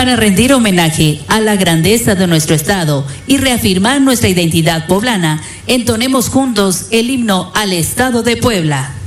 Para rendir homenaje a la grandeza de nuestro Estado y reafirmar nuestra identidad poblana, entonemos juntos el himno al Estado de Puebla.